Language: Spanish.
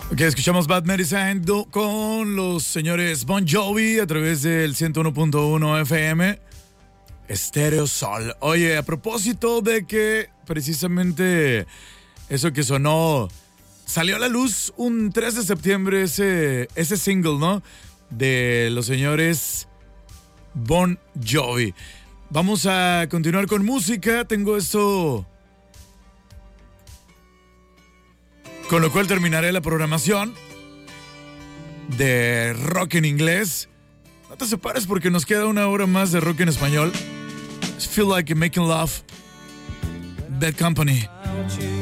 Ok, escuchamos Bad Medicine con los señores Bon Jovi a través del 101.1 FM Estéreo Sol. Oye, a propósito de que precisamente eso que sonó salió a la luz un 3 de septiembre ese single, ¿no? De los señores Bon Jovi. Vamos a continuar con música. Tengo esto con lo cual terminaré la programación de rock en inglés. No te separes porque nos queda una hora más de rock en español. Feel Like Making Love, Bad Company.